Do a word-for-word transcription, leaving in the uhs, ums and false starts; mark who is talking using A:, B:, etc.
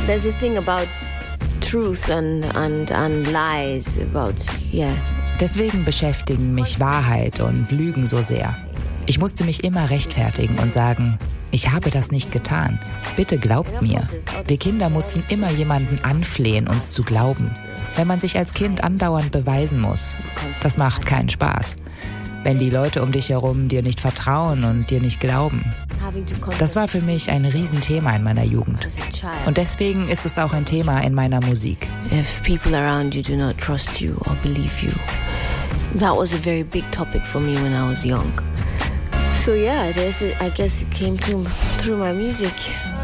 A: There's a thing about truth and, and, and lies about, yeah.
B: Deswegen beschäftigen mich Wahrheit und Lügen so sehr. Ich musste mich immer rechtfertigen und sagen, ich habe das nicht getan. Bitte glaubt mir. Wir Kinder mussten immer jemanden anflehen, uns zu glauben. Wenn man sich als Kind andauernd beweisen muss, das macht keinen Spaß. Wenn die Leute um dich herum dir nicht vertrauen und dir nicht glauben. Das war für mich ein Riesenthema in meiner Jugend. Und deswegen ist es auch ein Thema in meiner Musik.
A: If people around you do not trust you or believe you. That was a very big topic for me when I was young. So yeah, there's a, I guess it came through, through my music.